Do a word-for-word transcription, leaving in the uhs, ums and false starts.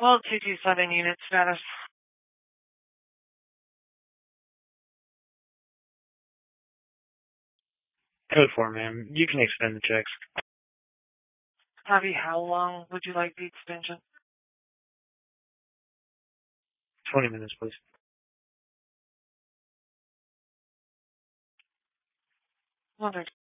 Well, two two seven unit status. Code four, ma'am. You can extend the checks. Copy. How long would you like the extension? Twenty minutes, please. Well,